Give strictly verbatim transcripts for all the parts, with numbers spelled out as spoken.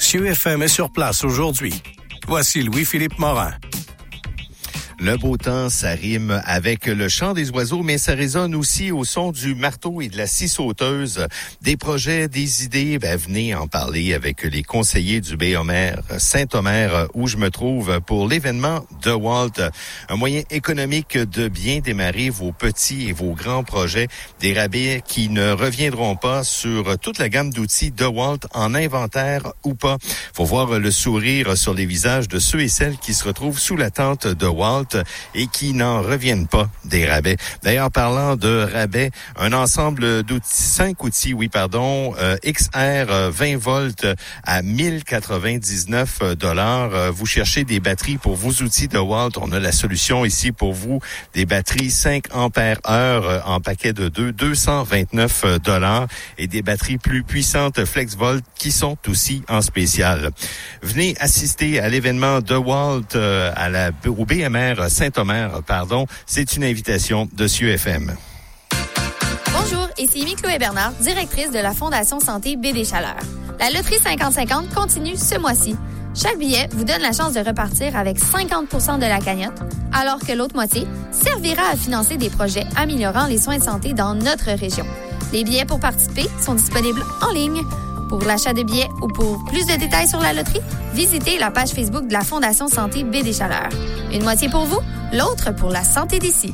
Cieux F M est sur place aujourd'hui. Voici Louis-Philippe Morin. Le beau temps, ça rime avec le chant des oiseaux, mais ça résonne aussi au son du marteau et de la scie sauteuse. Des projets, des idées, ben venez en parler avec les conseillers du Baie-Omer, Saint-Omer, où je me trouve pour l'événement DeWalt. Un moyen économique de bien démarrer vos petits et vos grands projets. Des rabais qui ne reviendront pas sur toute la gamme d'outils DeWalt en inventaire ou pas. Faut voir le sourire sur les visages de ceux et celles qui se retrouvent sous la tente DeWalt et qui n'en reviennent pas des rabais. D'ailleurs, parlant de rabais, un ensemble d'outils, cinq outils, oui, pardon, euh, X R vingt volts à mille quatre-vingt-dix-neuf dollars. Vous cherchez des batteries pour vos outils DeWalt. On a la solution ici pour vous. Des batteries cinq ampères heure en paquet de deux, deux cent vingt-neuf dollars et des batteries plus puissantes FlexVolt qui sont aussi en spécial. Venez assister à l'événement DeWalt euh, à la au B M R Saint-Omer, pardon. C'est une invitation de Cieux F M. Bonjour, ici Amy-Chloé Bernard, directrice de la Fondation Santé B D Chaleur. La loterie cinquante cinquante continue ce mois-ci. Chaque billet vous donne la chance de repartir avec cinquante pour cent de la cagnotte, alors que l'autre moitié servira à financer des projets améliorant les soins de santé dans notre région. Les billets pour participer sont disponibles en ligne. Pour l'achat de billets ou pour plus de détails sur la loterie, visitez la page Facebook de la Fondation Santé B D Chaleur. Une moitié pour vous, l'autre pour la santé d'ici.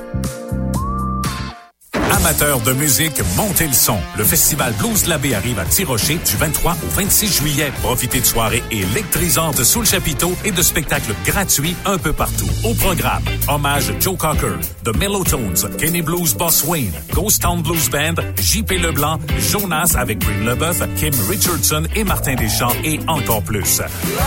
Amateurs de musique, montez le son. Le festival Blues de la Baie arrive à Tirocher du vingt-trois au vingt-six juillet. Profitez de soirées électrisantes sous le chapiteau et de spectacles gratuits un peu partout. Au programme, hommage Joe Cocker, The Mellotones, Kenny Blues Boss Wayne, Ghost Town Blues Band, J P Leblanc, Jonas avec Bryn Leboeuf, Kim Richardson et Martin Deschamps et encore plus.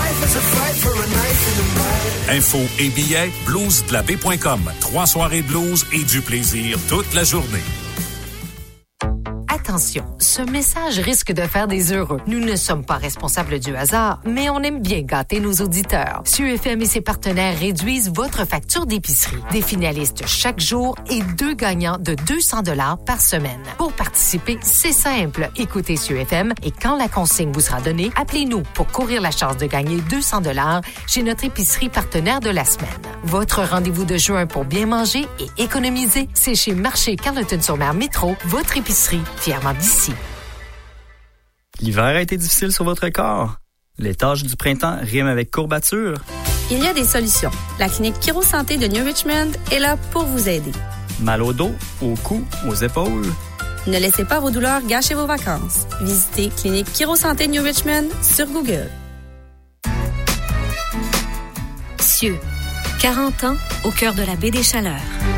Infos et billets, blues de la baie point com. Trois soirées de blues et du plaisir toute la journée. Attention, ce message risque de faire des heureux. Nous ne sommes pas responsables du hasard, mais on aime bien gâter nos auditeurs. Cieux F M et ses partenaires réduisent votre facture d'épicerie. Des finalistes chaque jour et deux gagnants de deux cents dollars par semaine. Pour participer, c'est simple. Écoutez Cieux F M et quand la consigne vous sera donnée, appelez-nous pour courir la chance de gagner deux cents dollars chez notre épicerie partenaire de la semaine. Votre rendez-vous de juin pour bien manger et économiser, c'est chez Marché Carleton-sur-Mer Métro, votre épicerie fièrement d'ici. L'hiver a été difficile sur votre corps. Les tâches du printemps riment avec courbature. Il y a des solutions. La clinique Chirosanté de New Richmond est là pour vous aider. Mal au dos, au cou, aux épaules. Ne laissez pas vos douleurs gâcher vos vacances. Visitez Clinique Chirosanté New Richmond sur Google. Cieux, quarante ans au cœur de la baie des Chaleurs.